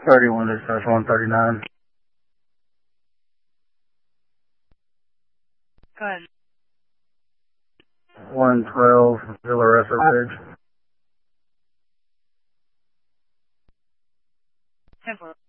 31 dispatch 139. Go ahead. 112 Villa Ridge. 10-4.